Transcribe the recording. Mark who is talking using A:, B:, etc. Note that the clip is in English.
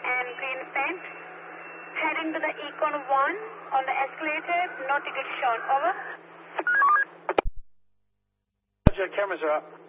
A: and green paint. Heading to the Econ 1 on the escalator, no ticket shown. Over.
B: Roger, cameras are up.